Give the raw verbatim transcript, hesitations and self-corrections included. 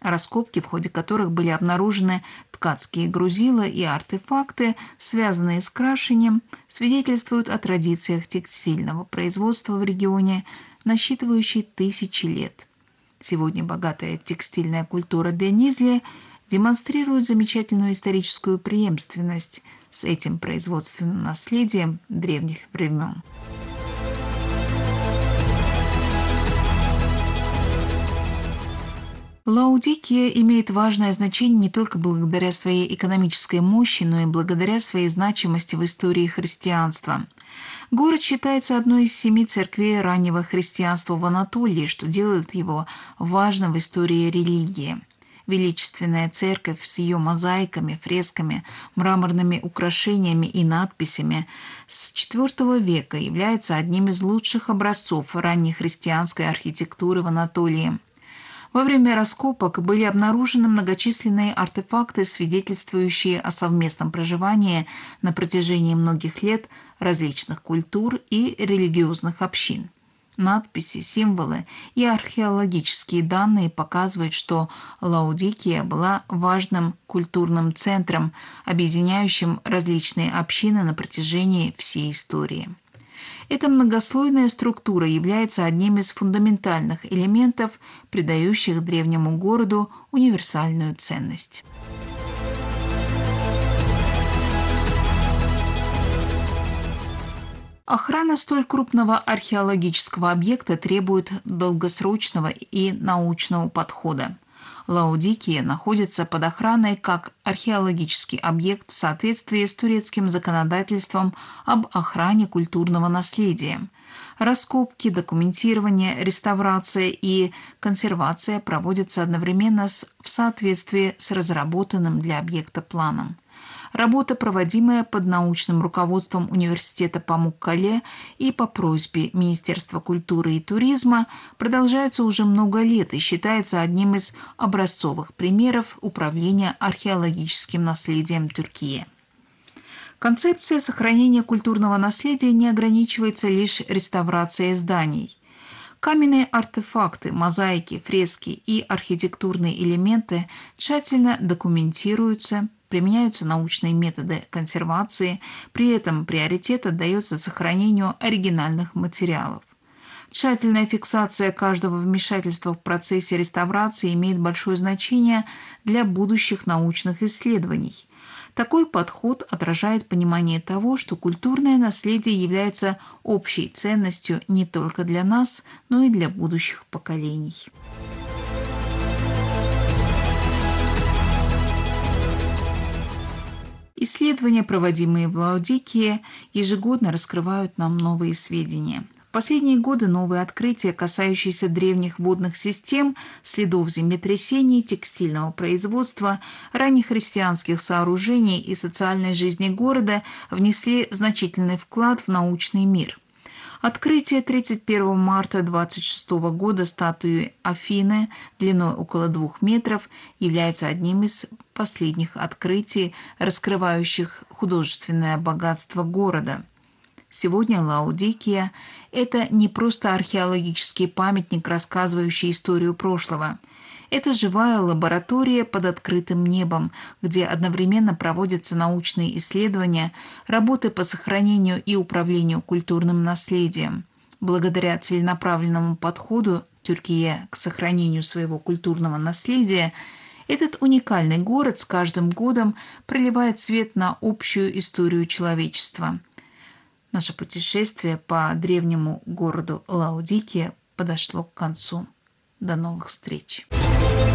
раскопки, в ходе которых были обнаружены ткацкие грузила и артефакты, связанные с крашением, свидетельствуют о традициях текстильного производства в регионе, насчитывающей тысячи лет. Сегодня богатая текстильная культура Денизли демонстрирует замечательную историческую преемственность с этим производственным наследием древних времен. Лаодикия имеет важное значение не только благодаря своей экономической мощи, но и благодаря своей значимости в истории христианства. Город считается одной из семи церквей раннего христианства в Анатолии, что делает его важным в истории религии. Величественная церковь с ее мозаиками, фресками, мраморными украшениями и надписями с четвёртого века является одним из лучших образцов раннехристианской архитектуры в Анатолии. Во время раскопок были обнаружены многочисленные артефакты, свидетельствующие о совместном проживании на протяжении многих лет различных культур и религиозных общин. Надписи, символы и археологические данные показывают, что Лаодикия была важным культурным центром, объединяющим различные общины на протяжении всей истории. Эта многослойная структура является одним из фундаментальных элементов, придающих древнему городу универсальную ценность. Охрана столь крупного археологического объекта требует долгосрочного и научного подхода. Лаодикия находится под охраной как археологический объект в соответствии с турецким законодательством об охране культурного наследия. Раскопки, документирование, реставрация и консервация проводятся одновременно с, в соответствии с разработанным для объекта планом. Работа, проводимая под научным руководством Университета Памуккале и по просьбе Министерства культуры и туризма, продолжается уже много лет и считается одним из образцовых примеров управления археологическим наследием Тюркии. Концепция сохранения культурного наследия не ограничивается лишь реставрацией зданий. Каменные артефакты, мозаики, фрески и архитектурные элементы тщательно документируются, применяются научные методы консервации, при этом приоритет отдается сохранению оригинальных материалов. Тщательная фиксация каждого вмешательства в процессе реставрации имеет большое значение для будущих научных исследований. Такой подход отражает понимание того, что культурное наследие является общей ценностью не только для нас, но и для будущих поколений. Исследования, проводимые в Лаодикии, ежегодно раскрывают нам новые сведения. В последние годы новые открытия, касающиеся древних водных систем, следов землетрясений, текстильного производства, ранних христианских сооружений и социальной жизни города внесли значительный вклад в научный мир. Открытие тридцать первого марта двадцать шестого года статуи Афины длиной около двух метров является одним из последних открытий, раскрывающих художественное богатство города. Сегодня Лаодикия – это не просто археологический памятник, рассказывающий историю прошлого. Это живая лаборатория под открытым небом, где одновременно проводятся научные исследования, работы по сохранению и управлению культурным наследием. Благодаря целенаправленному подходу Тюркия к сохранению своего культурного наследия, этот уникальный город с каждым годом проливает свет на общую историю человечества. Наше путешествие по древнему городу Лаодикия подошло к концу. До новых встреч!